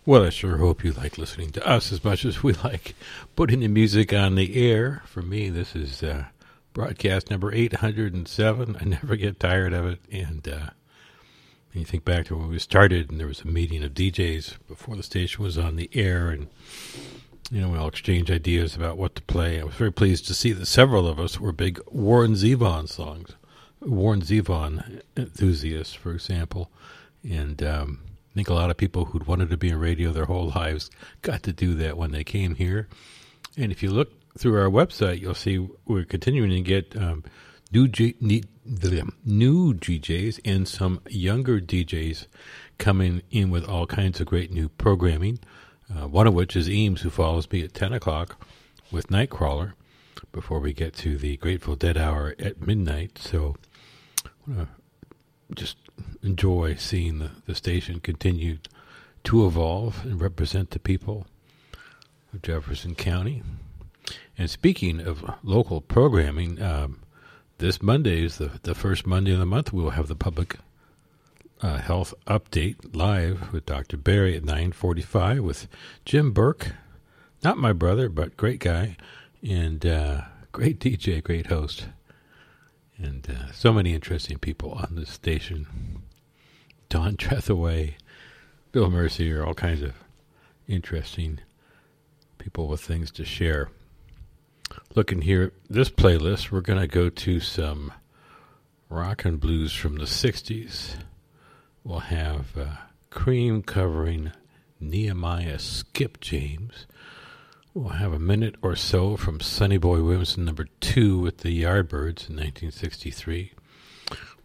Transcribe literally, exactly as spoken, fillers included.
Well, I sure hope you like listening to us as much as we like putting the music on the air. For me, this is uh, broadcast number eight hundred seven. I never get tired of it. And uh, when you think back to when we started, and there was a meeting of D Js before the station was on the air, and you know, we all exchanged ideas about what to play. I was very pleased to see that several of us were big Warren Zevon songs, Warren Zevon enthusiasts, for example. And um, I think a lot of people who'd wanted to be in radio their whole lives got to do that when they came here. And if you look through our website, you'll see we're continuing to get um, new G- new D Js and some younger D Js coming in with all kinds of great new programming. Uh, one of which is Eames, who follows me at ten o'clock with Nightcrawler before we get to the Grateful Dead hour at midnight. So uh, just enjoy seeing the, the station continue to evolve and represent the people of Jefferson County. And speaking of local programming, um, this Monday is the, the first Monday of the month. We will have the public Uh, health update live with Doctor Barry at nine forty-five with Jim Burke, not my brother, but great guy, and uh, great D J, great host, and uh, so many interesting people on this station. Don Trethaway, Bill Mercier, all kinds of interesting people with things to share. Looking here at this playlist, we're going to go to some rock and blues from the sixties. We'll have uh, Cream covering Nehemiah Skip James. We'll have a minute or so from Sonny Boy Williamson, number two, with the Yardbirds in nineteen sixty-three.